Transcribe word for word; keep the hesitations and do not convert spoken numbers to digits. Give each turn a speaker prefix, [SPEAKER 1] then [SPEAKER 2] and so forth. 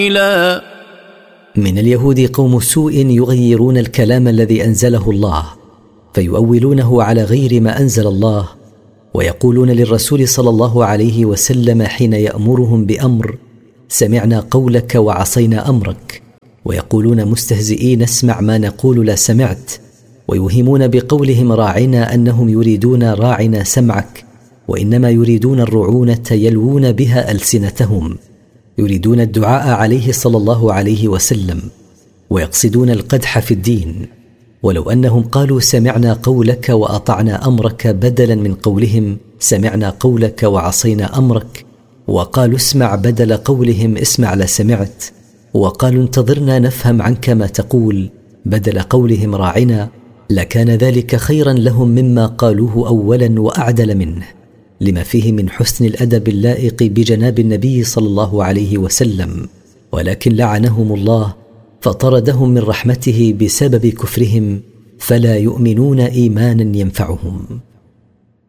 [SPEAKER 1] من اليهود قوم سوء يغيرون الكلام الذي أنزله الله فيؤولونه على غير ما أنزل الله، ويقولون للرسول صلى الله عليه وسلم حين يأمرهم بأمر: سمعنا قولك وعصينا أمرك، ويقولون مستهزئين: اسمع ما نقول لا سمعت. ويوهمون بقولهم راعنا أنهم يريدون راعنا سمعك، وإنما يريدون الرعونة يلوون بها ألسنتهم، يريدون الدعاء عليه صلى الله عليه وسلم، ويقصدون القدح في الدين. ولو أنهم قالوا سمعنا قولك وأطعنا أمرك بدلا من قولهم سمعنا قولك وعصينا أمرك، وقالوا اسمع بدل قولهم اسمع لا سمعت، وقالوا انتظرنا نفهم عنك ما تقول بدل قولهم راعنا، لكان ذلك خيرا لهم مما قالوه أولا وأعدل منه، لما فيه من حسن الأدب اللائق بجناب النبي صلى الله عليه وسلم. ولكن لعنهم الله فطردهم من رحمته بسبب كفرهم، فلا يؤمنون إيمانا ينفعهم.